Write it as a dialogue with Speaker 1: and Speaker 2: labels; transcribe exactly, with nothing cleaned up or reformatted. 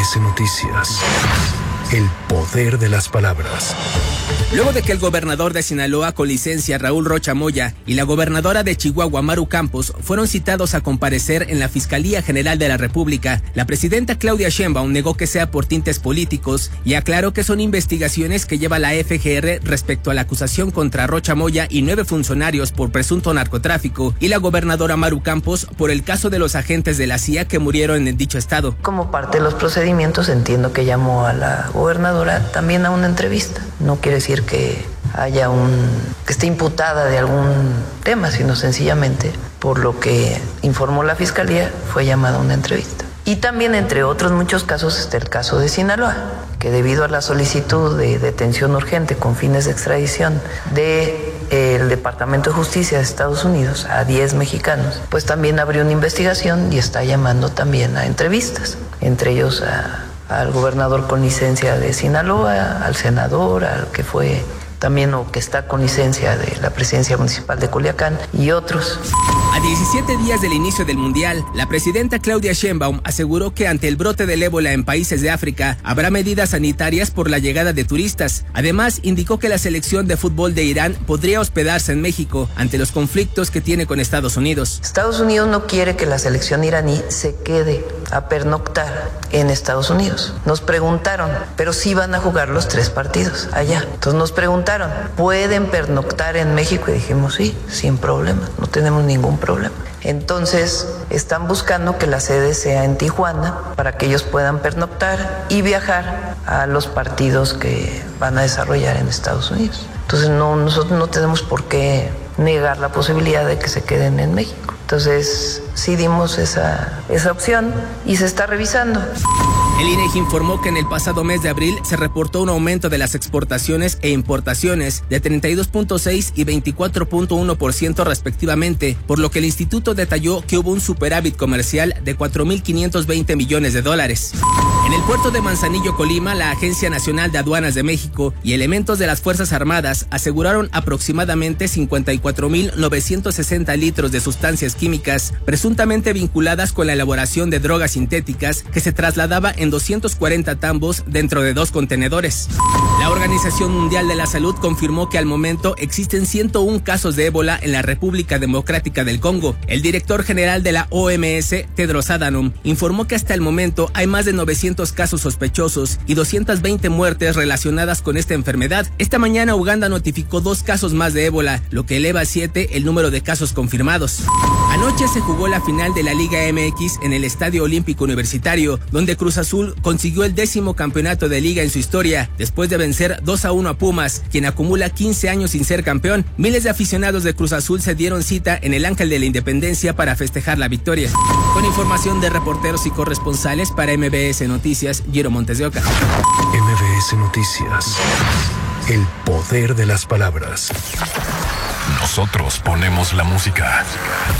Speaker 1: S Noticias. El poder de las palabras.
Speaker 2: Luego de que el gobernador de Sinaloa con licencia, Raúl Rocha Moya, y la gobernadora de Chihuahua, Maru Campos, fueron citados a comparecer en la Fiscalía General de la República, la presidenta Claudia Sheinbaum negó que sea por tintes políticos y aclaró que son investigaciones que lleva la F G R respecto a la acusación contra Rocha Moya y nueve funcionarios por presunto narcotráfico y la gobernadora Maru Campos por el caso de los agentes de la C I A que murieron en dicho estado.
Speaker 3: Como parte de los procedimientos, entiendo que llamó a la gobernadora también a una entrevista. No quiere decir que haya un que esté imputada de algún tema, sino sencillamente por lo que informó la fiscalía fue llamada a una entrevista. Y también, entre otros muchos casos, está el caso de Sinaloa, que debido a la solicitud de detención urgente con fines de extradición del Departamento de Justicia de Estados Unidos a diez mexicanos, pues también abrió una investigación y está llamando también a entrevistas, entre ellos a al gobernador con licencia de Sinaloa, al senador, al que fue también o que está con licencia de la presidencia municipal de Culiacán y otros.
Speaker 2: A diecisiete días del inicio del Mundial, la presidenta Claudia Sheinbaum aseguró que ante el brote del ébola en países de África habrá medidas sanitarias por la llegada de turistas. Además, indicó que la selección de fútbol de Irán podría hospedarse en México ante los conflictos que tiene con Estados Unidos.
Speaker 3: Estados Unidos no quiere que la selección iraní se quede a pernoctar en Estados Unidos. Nos preguntaron, pero sí van a jugar los tres partidos allá. Entonces nos preguntaron, ¿pueden pernoctar en México? Y dijimos, sí, sin problema, no tenemos ningún problema. Entonces están buscando que la sede sea en Tijuana para que ellos puedan pernoctar y viajar a los partidos que van a desarrollar en Estados Unidos. Entonces no, nosotros no tenemos por qué negar la posibilidad de que se queden en México. Entonces sí dimos esa, esa opción y se está revisando.
Speaker 2: El I N E G I informó que en el pasado mes de abril se reportó un aumento de las exportaciones e importaciones de treinta y dos punto seis y veinticuatro punto uno por ciento respectivamente, por lo que el instituto detalló que hubo un superávit comercial de cuatro mil quinientos veinte millones de dólares. En el puerto de Manzanillo, Colima, la Agencia Nacional de Aduanas de México y elementos de las Fuerzas Armadas aseguraron aproximadamente cincuenta y cuatro mil novecientos sesenta litros de sustancias químicas presuntamente vinculadas con la elaboración de drogas sintéticas que se trasladaba en doscientos cuarenta tambos dentro de dos contenedores. La Organización Mundial de la Salud confirmó que al momento existen ciento uno casos de ébola en la República Democrática del Congo. El director general de la O M S, Tedros Adhanom, informó que hasta el momento hay más de novecientos casos sospechosos y doscientas veinte muertes relacionadas con esta enfermedad. Esta mañana Uganda notificó dos casos más de ébola, lo que eleva a siete el número de casos confirmados. Anoche se jugó la final de la Liga M X en el Estadio Olímpico Universitario, donde Cruz Azul consiguió el décimo campeonato de liga en su historia, después de vencer dos a uno a Pumas, quien acumula quince años sin ser campeón. Miles de aficionados de Cruz Azul se dieron cita en el Ángel de la Independencia para festejar la victoria. Con información de reporteros y corresponsales para M B S Noticias, Giro Montes de Oca.
Speaker 1: M B S Noticias. El poder de las palabras.
Speaker 4: Nosotros ponemos la música.